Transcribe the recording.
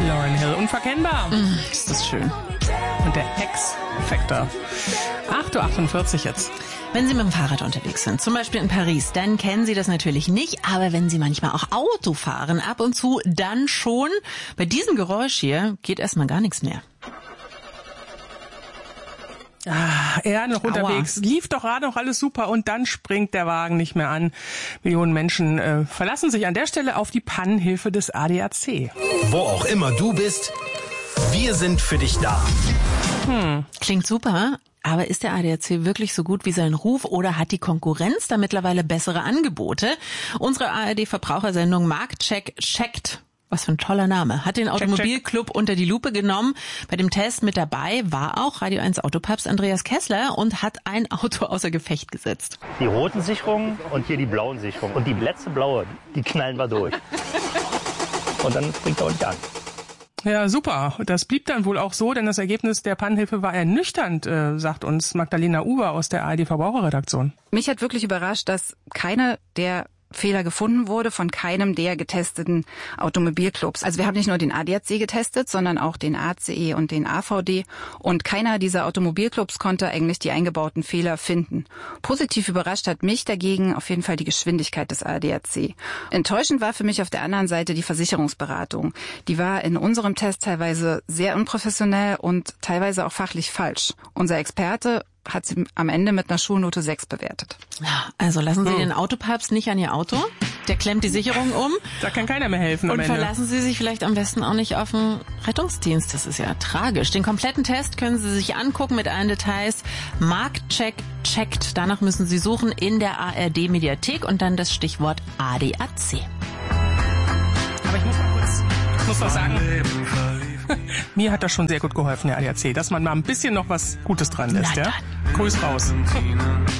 Lauryn Hill, unverkennbar. Ist das schön. Und der X-Factor. 8.48 Uhr jetzt. Wenn Sie mit dem Fahrrad unterwegs sind, zum Beispiel in Paris, dann kennen Sie das natürlich nicht. Aber wenn Sie manchmal auch Auto fahren, ab und zu, dann schon. Bei diesem Geräusch hier geht erstmal gar nichts mehr. Er noch unterwegs. Lief doch gerade noch alles super und dann springt der Wagen nicht mehr an. Millionen Menschen verlassen sich an der Stelle auf die Pannenhilfe des ADAC. Wo auch immer du bist, wir sind für dich da. Klingt super, aber ist der ADAC wirklich so gut wie sein Ruf oder hat die Konkurrenz da mittlerweile bessere Angebote? Unsere ARD-Verbrauchersendung Marktcheck checkt. Was für ein toller Name. Hat den Automobilclub unter die Lupe genommen. Bei dem Test mit dabei war auch Radio 1 Autopapst Andreas Kessler und hat ein Auto außer Gefecht gesetzt. Die roten Sicherungen und hier die blauen Sicherungen. Und die letzte blaue, die knallen wir durch. Und dann springt er auch nicht an. Ja, super. Das blieb dann wohl auch so, denn das Ergebnis der Pannenhilfe war ernüchternd, sagt uns Magdalena Uber aus der ARD-Verbraucherredaktion. Mich hat wirklich überrascht, dass keine der Fehler gefunden wurde von keinem der getesteten Automobilclubs. Also wir haben nicht nur den ADAC getestet, sondern auch den ACE und den AVD. Und keiner dieser Automobilclubs konnte eigentlich die eingebauten Fehler finden. Positiv überrascht hat mich dagegen auf jeden Fall die Geschwindigkeit des ADAC. Enttäuschend war für mich auf der anderen Seite die Versicherungsberatung. Die war in unserem Test teilweise sehr unprofessionell und teilweise auch fachlich falsch. Unser Experte hat sie am Ende mit einer Schulnote 6 bewertet. Ja, also lassen Sie den Autopapst nicht an Ihr Auto. Der klemmt die Sicherung um. Da kann keiner mehr helfen am Ende. Und verlassen Sie sich vielleicht am besten auch nicht auf den Rettungsdienst. Das ist ja tragisch. Den kompletten Test können Sie sich angucken mit allen Details. Marktcheck checkt. Danach müssen Sie suchen in der ARD-Mediathek und dann das Stichwort ADAC. Aber ich muss was sagen. Mir hat das schon sehr gut geholfen, der ADAC, dass man mal ein bisschen noch was Gutes dran lässt. Ja? Grüß raus.